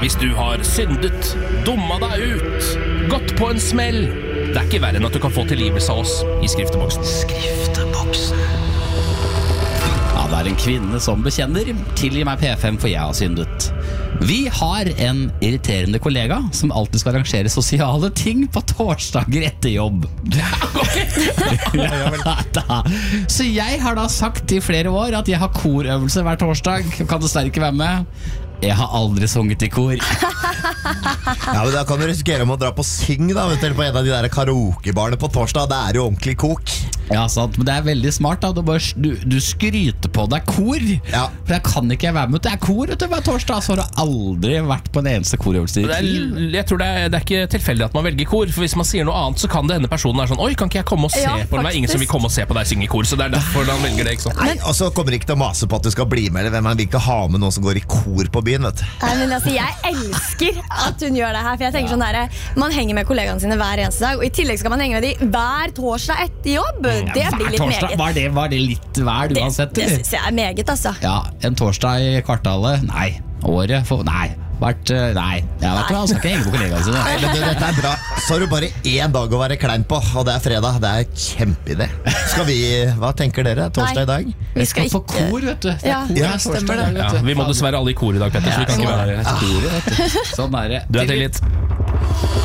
Hvis du har syndet, dumma deg ut, gått på en smell, det ikke verre enn at du kan få tilgivelse av oss i skrifteboksen. Skrifteboksen. Ja, det en kvinne som bekjenner. Tilgi meg P5 for jeg har syndet. Vi har en irriterende kollega som alltid skal arrangere sosiale ting på torsdager etter jobb. Så jeg har da sagt i flere år at jeg har korøvelse hver torsdag. Kan dessverre ikke være med. Jeg har aldri sunget i kor. Ja, men da kan du risikere om å dra på syng da, vet du, på en av de der karaokebarene på torsdag. Det jo ordentlig kok. Ja, sant, men det veldig smart da. Du skryter på deg kor. Ja. For jeg kan ikke være med. Det kor vet du, hver torsdag. Så har du aldri vært på en eneste korøvelse i liv. Jeg tror det ikke tilfeldig at man velger kor. For hvis man sier noe annet, så kan det hende personen sånn: oi, kan ikke jeg komme og se på den? Det ingen som vil komme og se på deg synge i kor. Så det derfor han velger det, ikke sant? Nei, og så kommer ikke til å mase på at du skal bli med, eller hvem man vil ikke ha med noen som går i kor på byen, vet du. Nei, men altså, jeg elsker at hun gjør det her. For jeg tenker sånn der, man henger med kollegaene sine hver eneste dag, og i tillegg skal man henge med de hver torsdag etter jobb. Det blir litt meget. Var det litt hver uansett? Det synes jeg meget, altså. Ja, en torsdag i kvartalet. Nei, året nei. Nei, jeg vet hva, han skal ikke henge på kollegaene sine. Nei, men dette bra. Så har du bare en dag å være klein på, og det fredag. Det kjempeidé. Skal vi, hva tenker dere, torsdag i dag? Vi skal på kor, vet du. Ja, kor, stemmer det, vet du. Ja, vi må dessverre alle i kor i dag, Petter, så vi kan ikke være her. Sånn det. Du tilgitt.